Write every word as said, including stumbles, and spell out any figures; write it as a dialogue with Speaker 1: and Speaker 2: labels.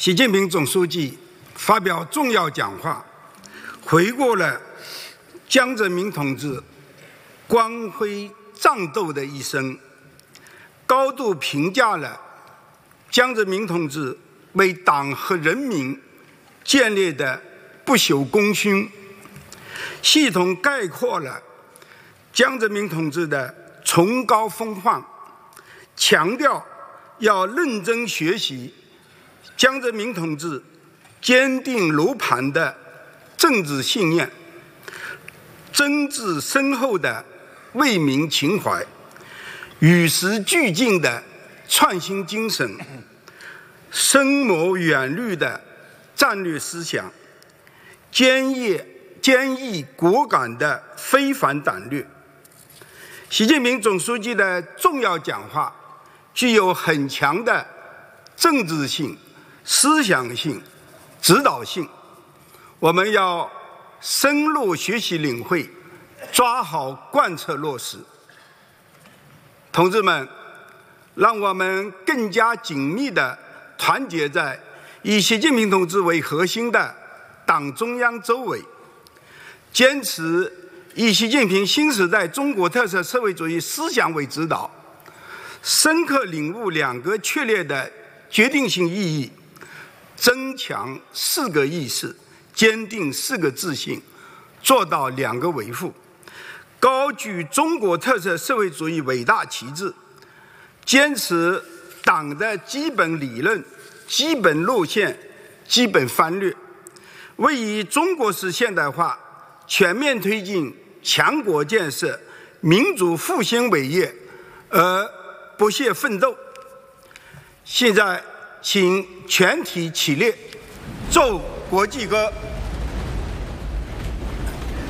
Speaker 1: 习近平总书记发表重要讲话，回顾了江泽民同志光辉战斗的一生，高度评价了江泽民同志为党和人民建立的不朽功勋，系统概括了江泽民同志的崇高风范，强调要认真学习江泽民同志坚定如磐的政治信念，真挚深厚的为民情怀，与时俱进的创新精神，深谋远虑的战略思想，坚毅坚毅果敢的非凡胆略。习近平总书记的重要讲话具有很强的政治性、思想性、指导性，我们要深入学习领会，抓好贯彻落实。同志们，让我们更加紧密地团结在以习近平同志为核心的党中央周围，坚持以习近平新时代中国特色社会主义思想为指导，深刻领悟两个确立的决定性意义，增强四个意识，坚定四个自信，做到两个维护，高举中国特色社会主义伟大旗帜，坚持党的基本理论、基本路线、基本方略，为以中国式现代化全面推进强国建设、民主复兴伟业而不懈奋斗。现在，请全体起立，奏国际歌。